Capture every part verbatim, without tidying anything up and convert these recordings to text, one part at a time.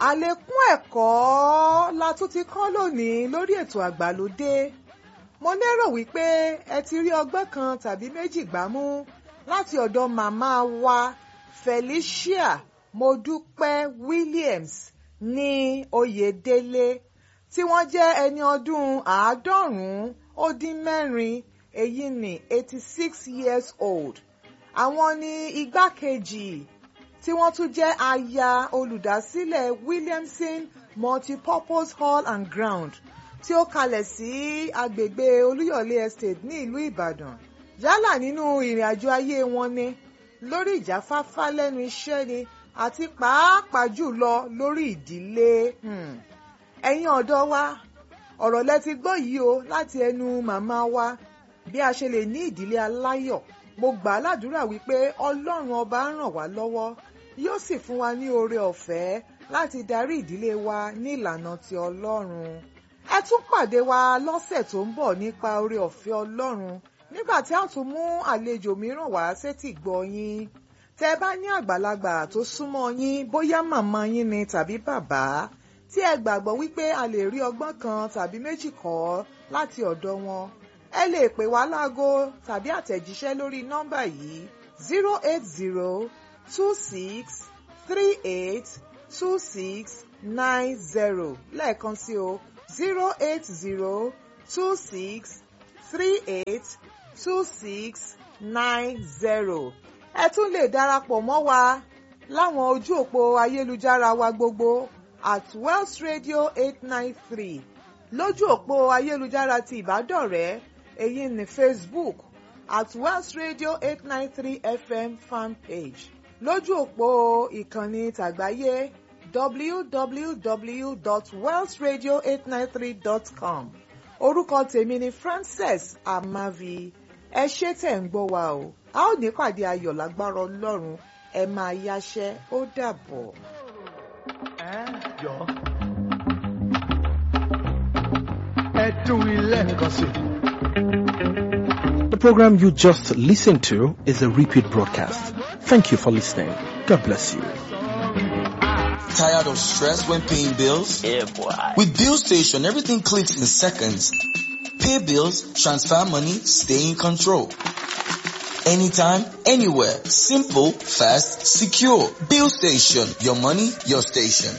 Àlékún ẹ̀kọ́ la tún ti kọ́ lónìí lórí ètò àgbàlódé. Mo lérò wípé ẹ ti rí ọgbọ́n kan tàbí méjì gbámú láti ọ̀dọ̀ màmá wa Felicia Modúpẹ́ Williams ní Oyèdélé tí wọ́n jẹ́ ẹni ọdún àádọ́rùn-ún ó dín mẹ́rin, èyí ni eighty six years old. Àwọn ni igbákejì tí wọ́n tún jẹ́ aya olùdásílẹ̀ Williamson Multipurpose Hall and Ground tí ó kalẹ̀ sí agbègbè Olúyọ̀lé Estate ní ìlú Ìbàdàn. Yálà nínú ìrìn àjò ayé wọn ni, lórí ìjáfáfá lẹ́nu iṣẹ́ ni, àti pàápàá jùlọ lórí ìdílé. Hmm. Ẹ̀yin ọ̀dọ́ wa, ọ̀rọ̀ lẹ ti gbọ́ yìí o láti ẹnu màmá wa bí a ṣe lè ní ìdílé aláyọ̀. Mo gbà á ládùúrà wípé Ọlọ́run ọba ràn wá lọ́wọ́, yóò sì fún wa ní oore ọ̀fẹ́ láti darí ìdílé wa ní ìlànà ti Ọlọ́run. Ẹ tún pàdé wa lọ́sẹ̀ tó ń bọ̀ nípa oore ọ̀fẹ́ Ọlọ́run nígbà tí a tún mú àlejò mìíràn wá sétí gbọ́ yín. Tẹ́ bá ní àgbàlagbà tó súnmọ́ yín, bóyá màmá yín ni tàbí bàbá, tí ẹ gbàgbọ́ wípé a lè rí ọgbọ́n kan tàbí méjì kọ́ láti ọ̀dọ̀ wọn, ẹ lè pè wá láago tàbí àtẹ̀jíṣẹ́ lórí nọ́mbà yìí zero eight zero two six three eight two six nine zero lẹ́ẹ̀kan sí o zero eight zero two six three eight two six nine zero. Ẹ tún lè darapọ̀ mọ́ wa láwọn ojú òpó ayélujára wa gbogbo at Wells Radio eight nine three lójú òpó ayélujára ti Ìbádọ́rẹ̀ẹ́, èyí ní Facebook at Wells Radio eight nine three F M fan page, lójú òpó ìkànnì tàgbáyé w w w dot wells radio eight nine three dot com. Orúkọ tèmi ni Frances Amavi. Ẹ ṣé tẹ̀ ń gbọ́ wa o. A ó ní pàdé ayọ̀ lágbára Ọlọ́run. Ẹ máa yáṣẹ́, ó dàbọ̀. Ẹ yọ. Ẹ dùn ilé nǹkan sí. The program you just listened to is a repeat broadcast. Thank you for listening. God bless you. Tired of stress when paying bills? Yeah, boy. With Bill Station, everything clicks in seconds. Pay bills, transfer money, stay in control. Anytime, anywhere. Simple, fast, secure. Bill Station. Your money, your station.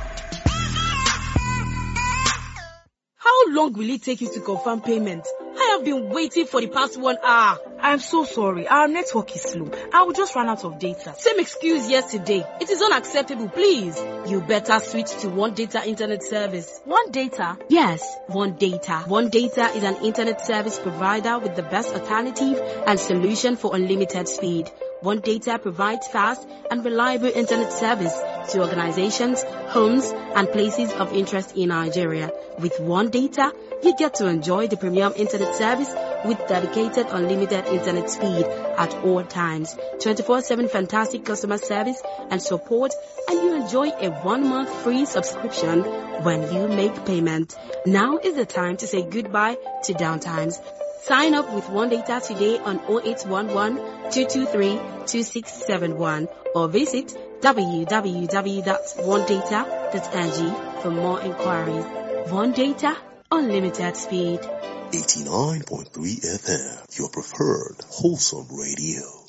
How long will it take you to confirm payment? I have been waiting for the past one hour. I'm so sorry. Our network is slow. I will just run out of data. Same excuse yesterday. It is unacceptable, please. You better switch to One Data Internet Service. One Data? Yes, One Data. One Data is an internet service provider with the best alternative and solution for unlimited speed. One Data provides fast and reliable internet service to organizations, homes, and places of interest in Nigeria. With One Data, you get to enjoy the premium internet service with dedicated unlimited internet speed at all times, twenty-four seven fantastic customer service and support, and you enjoy a one-month free subscription when you make payment. Now is the time to say goodbye to downtimes. Sign up with One Data today on zero eight one one, two two three, two six seven one or visit w w w dot one data dot n g for more inquiries. One Data, unlimited speed. eighty-nine point three F M, your preferred wholesome radio.